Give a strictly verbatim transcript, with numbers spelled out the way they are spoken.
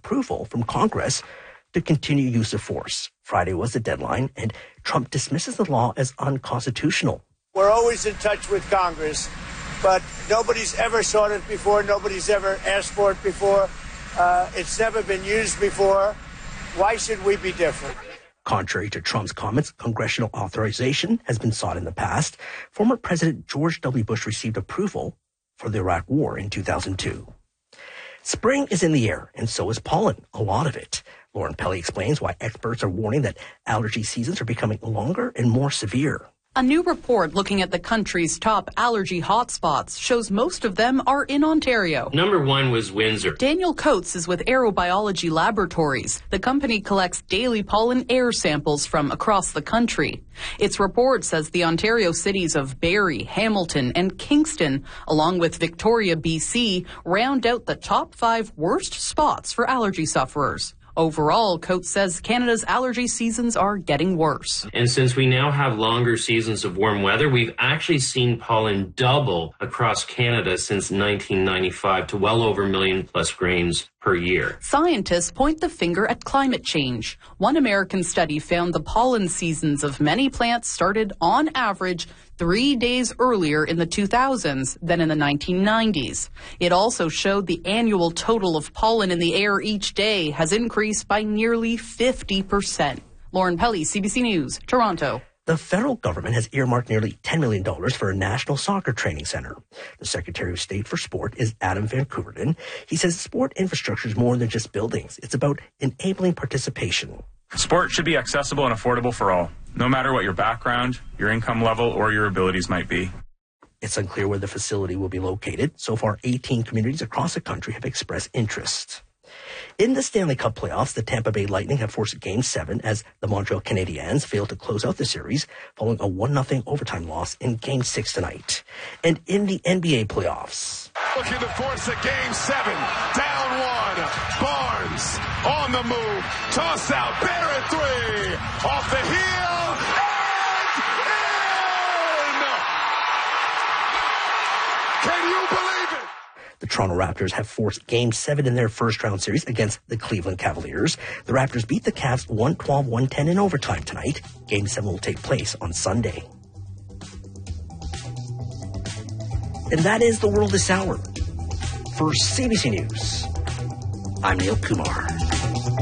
approval from Congress to continue use of force. Friday was the deadline, and Trump dismisses the law as unconstitutional. We're always in touch with Congress, but nobody's ever sought it before. Nobody's ever asked for it before. Uh, it's never been used before. Why should we be different? Contrary to Trump's comments, congressional authorization has been sought in the past. Former President George W. Bush received approval for the Iraq War in two thousand two. Spring is in the air, and so is pollen, a lot of it. Lauren Pelly explains why experts are warning that allergy seasons are becoming longer and more severe. A new report looking at the country's top allergy hotspots shows most of them are in Ontario. Number one was Windsor. Daniel Coates is with Aerobiology Laboratories. The company collects daily pollen air samples from across the country. Its report says the Ontario cities of Barrie, Hamilton, and Kingston, along with Victoria, B C, round out the top five worst spots for allergy sufferers. Overall, Coates says Canada's allergy seasons are getting worse. And since we now have longer seasons of warm weather, we've actually seen pollen double across Canada since nineteen ninety-five to well over a million plus grains per year. Scientists point the finger at climate change. One American study found the pollen seasons of many plants started on average three days earlier in the two thousands than in the nineteen nineties. It also showed the annual total of pollen in the air each day has increased by nearly fifty percent. Lauren Pelly, C B C News, Toronto. The federal government has earmarked nearly ten million dollars for a national soccer training center. The Secretary of State for Sport is Adam Van Koeverden. He says sport infrastructure is more than just buildings. It's about enabling participation. Sport should be accessible and affordable for all, no matter what your background, your income level, or your abilities might be. It's unclear where the facility will be located. So far, eighteen communities across the country have expressed interest. In the Stanley Cup playoffs, the Tampa Bay Lightning have forced Game seven as the Montreal Canadiens failed to close out the series following a one nothing overtime loss in Game six tonight. And in the N B A playoffs, looking to force a Game seven. Down one. Barnes on the move. Toss out. Barrett three. Off the heel. And in! Can you believe it? The Toronto Raptors have forced Game seven in their first-round series against the Cleveland Cavaliers. The Raptors beat the Cavs one twelve to one ten in overtime tonight. Game seven will take place on Sunday. And that is the world this hour. For C B C News, I'm Neil Kumar.